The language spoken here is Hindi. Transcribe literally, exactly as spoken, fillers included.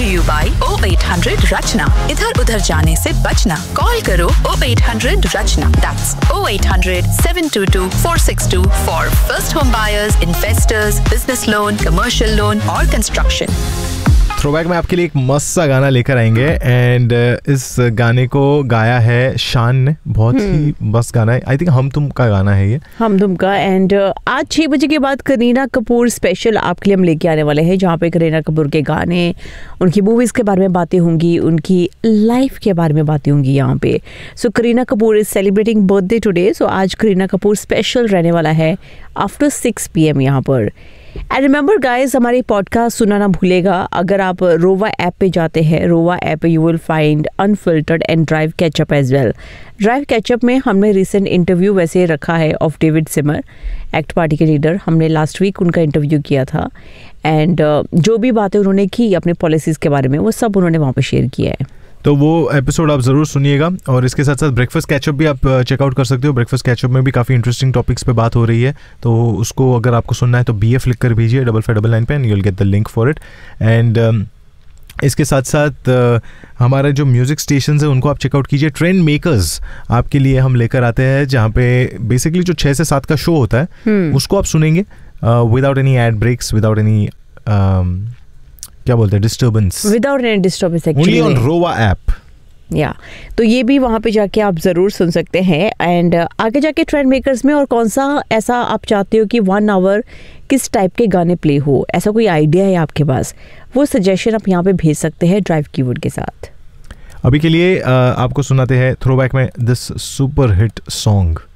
To you bye O eight hundred रचना। इधर उधर जाने से बचना। कॉल करो ओ eight hundred Rachna. That's O eight hundred seven to to four six to for first home buyers, investors, business loan, commercial loan और कंस्ट्रक्शन। थ्रोबैक में आपके लिए एक मस्त सा गाना लेकर आएंगे एंड इस गाने को गाया है शान ने। बहुत ही मस्त गाना है। आई थिंक हम तुम का गाना है ये, हम तुम का। एंड आज छः बजे के बाद करीना कपूर स्पेशल आपके लिए हम लेके आने वाले हैं, जहाँ पे करीना कपूर के गाने, उनकी मूवीज़ के बारे में बातें होंगी, उनकी लाइफ के बारे में बातें होंगी यहाँ पे। सो Kareena Kapoor is celebrating birthday today. सो आज करीना कपूर स्पेशल रहने वाला है आफ्टर सिक्स पी एम यहाँ पर। एंड रिमेंबर गाइस, हमारी पॉडकास्ट सुनना ना भूलेगा। अगर आप रोवा ऐप पे जाते हैं, रोवा ऐप पे you will find unfiltered and drive catch up as well. Drive catch up में हमने रिसेंट इंटरव्यू वैसे रखा है of David Simar, act party के लीडर। हमने लास्ट वीक उनका इंटरव्यू किया था एंड uh, जो भी बातें उन्होंने की अपने पॉलिसीज़ के बारे में, वो सब उन्होंने वहाँ पर शेयर किया है। तो वो एपिसोड आप ज़रूर सुनिएगा। और इसके साथ साथ ब्रेकफास्ट कैचअप भी आप चेकआउट कर सकते हो। ब्रेकफास्ट कैचअप में भी काफ़ी इंटरेस्टिंग टॉपिक्स पे बात हो रही है, तो उसको अगर आपको सुनना है तो बी एफ लिख कर भेजिए डबल फाइव डबल नाइन पे and you will get the link for it. And इसके साथ साथ uh, हमारे जो म्यूज़िक स्टेशन है उनको आप चेकआउट कीजिए। ट्रेंड मेकर्स आपके लिए हम लेकर आते हैं, जहाँ पे बेसिकली जो छः से सात का शो होता है hmm. उसको आप सुनेंगे without any ad breaks, without any क्या बोलते हैं disturbance, without any disturbance only on रोवा ऐप। या तो ये भी वहाँ पे जाके आप ज़रूर सुन सकते हैं। एंड uh, आगे जाके ट्रेंड मेकर्स में और कौन सा ऐसा आप चाहते हो कि वन आवर किस टाइप के गाने प्ले हो, ऐसा कोई आइडिया है आपके पास, वो सजेशन आप यहाँ पे भेज सकते हैं ड्राइव कीवर्ड के साथ। अभी के लिए uh, आपको सुनाते हैं थ्रोबैक में दिस सुपर हिट सॉन्ग।